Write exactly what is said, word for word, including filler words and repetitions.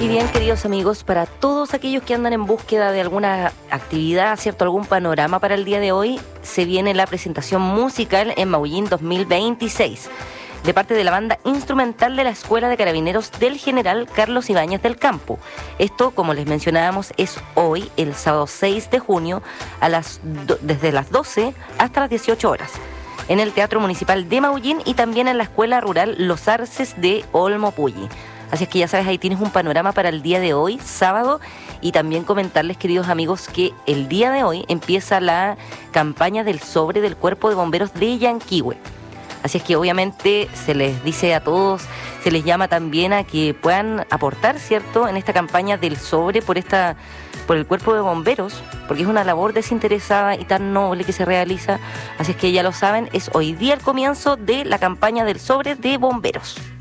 Y bien, queridos amigos, para todos aquellos que andan en búsqueda de alguna actividad, ¿cierto? Algún panorama para el día de hoy, se viene la presentación musical en Maullín dos mil veintiséis, de parte de la banda instrumental de la Escuela de Carabineros del General Carlos Ibáñez del Campo. Esto, como les mencionábamos, es hoy, el sábado seis de junio, a las do- desde las doce hasta las dieciocho horas, en el Teatro Municipal de Maullín y también en la Escuela Rural Los Arces de Olmo Pulli. Así es que ya sabes, ahí tienes un panorama para el día de hoy, sábado, y también comentarles, queridos amigos, que el día de hoy empieza la campaña del sobre del Cuerpo de Bomberos de Yanquihue. Así es que obviamente se les dice a todos, se les llama también a que puedan aportar, ¿cierto?, en esta campaña del sobre por esta, por el Cuerpo de Bomberos, porque es una labor desinteresada y tan noble que se realiza. Así es que ya lo saben, es hoy día el comienzo de la campaña del sobre de bomberos.